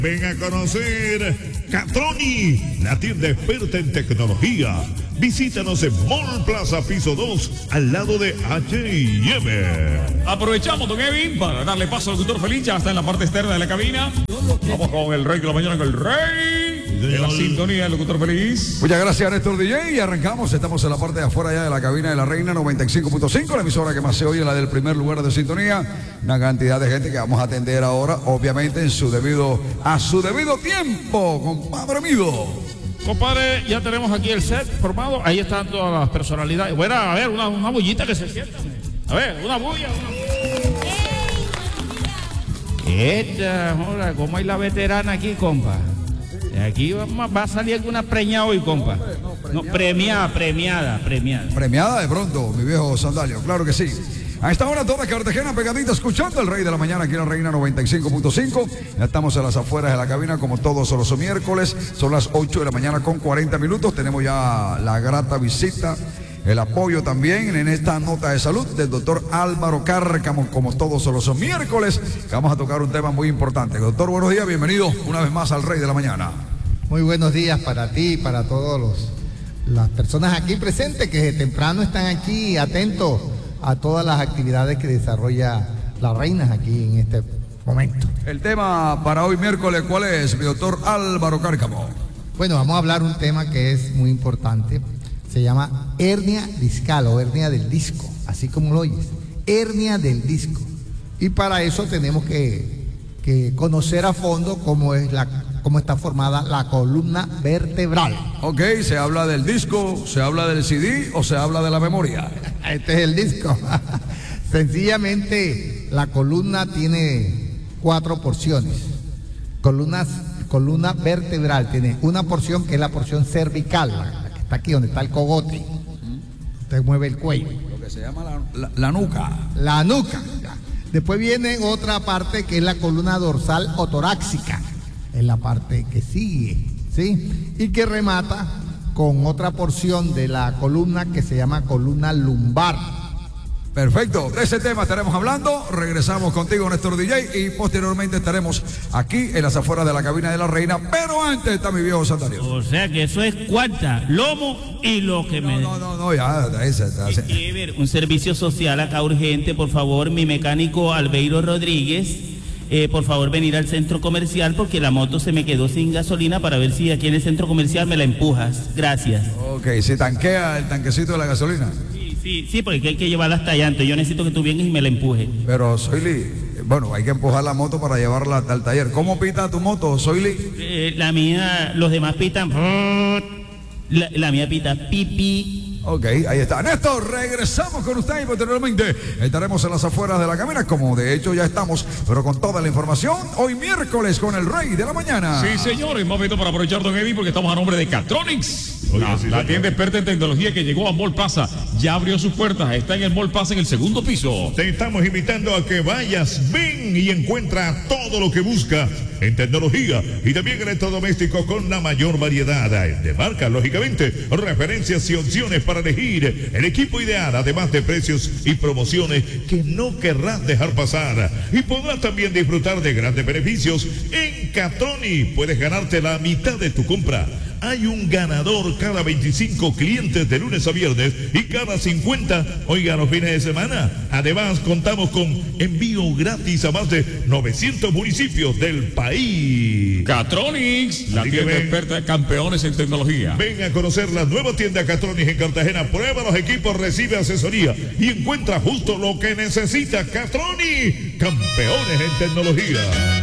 Ven a conocer Catroni, la tienda experta en tecnología. Visítanos en Mall Plaza, piso 2, al lado de H&M. Aprovechamos, don Evin, para darle paso al locutor Feliz. Ya está en la parte externa de la cabina. Vamos con el rey de la mañana, con el rey de la sintonía del locutor Feliz. Muchas gracias, Néstor DJ. Y arrancamos. Estamos en la parte de afuera ya de la cabina de la Reina 95.5, la emisora que más se oye, la del primer lugar de sintonía. Una cantidad de gente que vamos a atender ahora, obviamente a su debido tiempo, compadre mío. Compadre, ya tenemos aquí el set formado. Ahí están todas las personalidades. Bueno, a ver, una bullita que se sienta. A ver, una bulla. Esta, joder, ¿cómo hay la veterana aquí, compa? Aquí va a salir alguna preñada hoy, compa. No, premiada. Premiada de pronto, mi viejo Sandalio, claro que sí. A esta hora toda Cartagena pegadita escuchando el Rey de la Mañana aquí en la Reina 95.5. Ya estamos en las afueras de la cabina como todos los miércoles. Son las 8 de la mañana con 40 minutos. Tenemos ya la grata visita, el apoyo también en esta nota de salud del doctor Álvaro Cárcamo, como todos los miércoles. Vamos a tocar un tema muy importante. Doctor, buenos días, bienvenido una vez más al Rey de la Mañana. Muy buenos días para ti y para todas las personas aquí presentes que desde temprano están aquí atentos a todas las actividades que desarrolla la Reina aquí en este momento. El tema para hoy miércoles, ¿cuál es, mi doctor Álvaro Cárcamo? Bueno, vamos a hablar un tema que es muy importante. Se llama hernia discal o hernia del disco, así como lo oyes, hernia del disco. Y para eso tenemos que conocer a fondo cómo está formada la columna vertebral. Ok, ¿se habla del disco, se habla del CD o se habla de la memoria? Este es el disco. Sencillamente, la columna tiene 4 porciones. Columna vertebral tiene una porción que es la porción cervical, la que está aquí donde está el cogote. Usted mueve el cuello. Lo que se llama la nuca. La nuca. Después viene otra parte que es la columna dorsal o torácica. Es la parte que sigue, ¿sí? Y que remata con otra porción de la columna que se llama columna lumbar. Perfecto, de ese tema estaremos hablando. Regresamos contigo, Néstor DJ, y posteriormente estaremos aquí en las afueras de la cabina de la Reina. Pero antes está mi viejo Santario. O sea que eso es cuarta, lomo y lo que me... No, ya, está. Un servicio social acá urgente, por favor, mi mecánico Albeiro Rodríguez. Por favor, venir al centro comercial porque la moto se me quedó sin gasolina para ver si aquí en el centro comercial me la empujas. Gracias. Ok, ¿se tanquea el tanquecito de la gasolina? Sí, porque hay que llevarla hasta allá. Entonces yo necesito que tú vengas y me la empujes. Pero, Soyli, bueno, hay que empujar la moto para llevarla hasta el taller. ¿Cómo pita tu moto, Soyli? La mía, los demás pitan... La mía pita pipi. Ok, ahí está. Néstor, regresamos con usted y posteriormente estaremos en las afueras de la cabina, como de hecho ya estamos, pero con toda la información, hoy miércoles con el Rey de la Mañana. Sí, señores, momento para aprovechar, don Evi, porque estamos a nombre de Catronics. La tienda experta en tecnología que llegó a Mall Plaza, ya abrió sus puertas, está en el Mall Plaza en el segundo piso. Te estamos invitando a que vayas, ven y encuentra todo lo que busca en tecnología y también electrodomésticos con la mayor variedad de marcas, lógicamente, referencias y opciones para elegir el equipo ideal, además de precios y promociones que no querrás dejar pasar. Y podrás también disfrutar de grandes beneficios en Catroni. Puedes ganarte la mitad de tu compra. Hay un ganador cada 25 clientes de lunes a viernes y cada 50, oiga, los fines de semana. Además, contamos con envío gratis a más de 900 municipios del país. Catronics, la tienda experta de campeones en tecnología. Ven a conocer la nueva tienda Catronics en Cartagena. Prueba los equipos, recibe asesoría y encuentra justo lo que necesita. Catronics, campeones en tecnología.